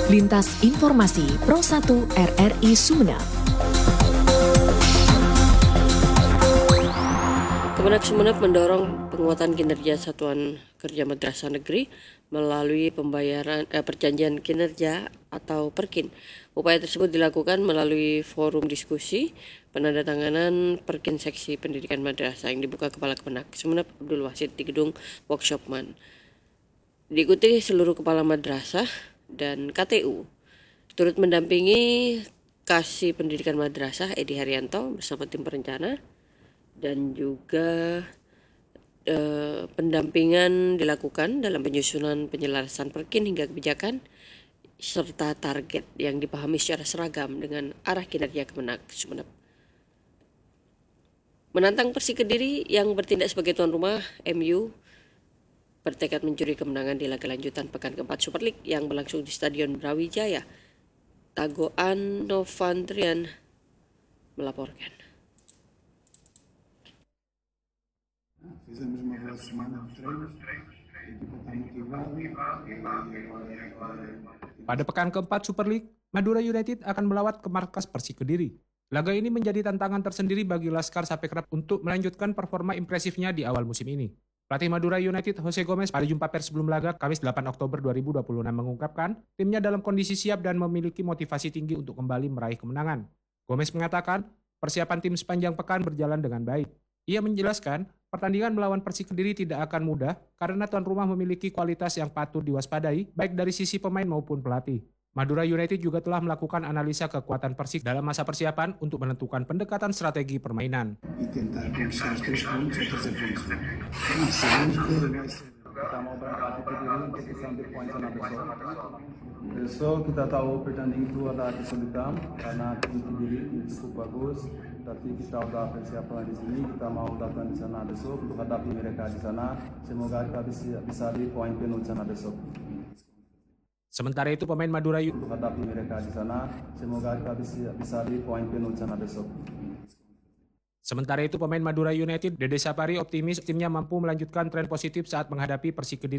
Lintas Informasi Pro 1 RRI Sumeneb. Kemenak Sumeneb mendorong penguatan kinerja Satuan Kerja Madrasah Negeri melalui perjanjian kinerja atau Perkin. Upaya tersebut dilakukan melalui forum diskusi penandatanganan Perkin Seksi Pendidikan Madrasah yang dibuka Kepala Kemenak Sumeneb Abdul Wasid di gedung Workshopman. Diikuti seluruh kepala madrasah dan KTU. Turut mendampingi Kasih Pendidikan Madrasah Edi Haryanto bersama tim perencana. Dan juga pendampingan dilakukan dalam penyusunan penyelarasan Perkin hingga kebijakan serta target yang dipahami secara seragam dengan arah kinerja Kemenak Sumeneb. Menantang Persik Kediri yang bertindak sebagai tuan rumah, MU bertekad mencuri kemenangan di laga lanjutan pekan keempat Super League yang berlangsung di Stadion Brawijaya. Tagoan Novandrian melaporkan. Fizemos uma boa semana de treinos, a equipa está motivada. Pada pekan keempat Super League, Madura United akan melawat ke markas Persik Kediri. Laga ini menjadi tantangan tersendiri bagi Laskar Sapekrap untuk melanjutkan performa impresifnya di awal musim ini. Pelatih Madura United Jose Gomez pada jumpa pers sebelum laga Kamis 8 Oktober 2026 mengungkapkan timnya dalam kondisi siap dan memiliki motivasi tinggi untuk kembali meraih kemenangan. Gomez mengatakan persiapan tim sepanjang pekan berjalan dengan baik. Ia menjelaskan pertandingan melawan Persik Kediri tidak akan mudah karena tuan rumah memiliki kualitas yang patut diwaspadai baik dari sisi pemain maupun pelatih. Madura United juga telah melakukan analisa kekuatan Persik dalam masa persiapan untuk menentukan pendekatan strategi permainan. Besok kita tahu pertandingan itu adalah kesulitan karena tim Kediri cukup bagus, tapi kita sudah persiapan di sini, kita mau datang di sana besok untuk hadapi mereka di sana. Semoga kita bisa di poin penuh sana besok. Sementara itu pemain Madura United Hadapi mereka di sana, semoga kita bisa di poin penuh sana besok. Sementara itu pemain Madura United Dede Sapari optimis timnya mampu melanjutkan tren positif saat menghadapi Persik Kediri